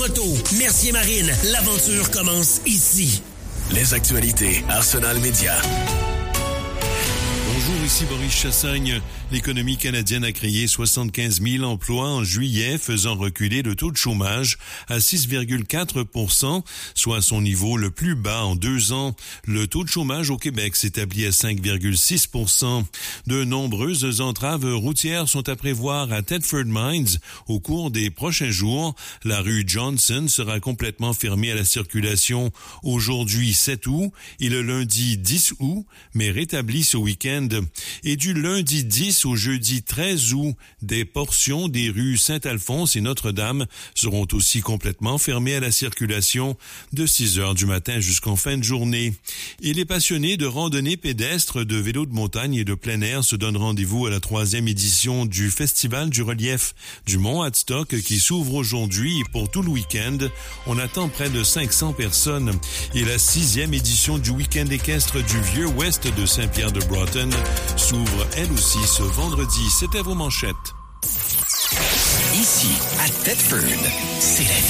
moto, Mercier-Marine, l'aventure commence ici. Les actualités Arsenal Média. Bonjour, ici Boris Chassagne. L'économie canadienne a créé 75 000 emplois en juillet, faisant reculer le taux de chômage à 6,4 %, soit son niveau le plus bas en 2 ans. Le taux de chômage au Québec s'établit à 5,6 %. De nombreuses entraves routières sont à prévoir à Thetford Mines. Au cours des prochains jours, la rue Johnson sera complètement fermée à la circulation aujourd'hui 7 août et le lundi 10 août, mais rétablie ce week-end. Et du lundi 10 au jeudi 13 août, des portions des rues Saint-Alphonse et Notre-Dame seront aussi complètement fermées à la circulation de 6 heures du matin jusqu'en fin de journée. Et les passionnés de randonnée pédestre, de vélo de montagne et de plein air se donnent rendez-vous à la 3e édition du Festival du relief du Mont Hadstock qui s'ouvre aujourd'hui et pour tout le week-end. On attend près de 500 personnes. Et la 6e édition du week-end équestre du Vieux-Ouest de Saint-Pierre-de-Broughton s'ouvre elle aussi ce vendredi. C'était vos manchettes. Ici, à Thetford, c'est la vie.